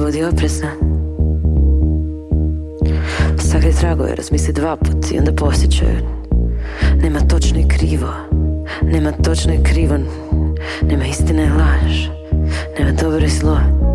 budi oprezna. Sakri tragove, razmisli dva put i onda posjećaju. Nema točno i krivo, nema točno i krivo, nema istine i laž, nema dobro i zlo.